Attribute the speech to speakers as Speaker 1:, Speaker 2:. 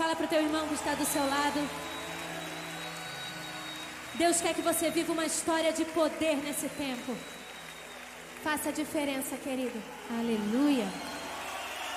Speaker 1: Fala pro teu irmão que está do seu lado. Deus quer que você viva uma história de poder nesse tempo. Faça a diferença, querido. Aleluia.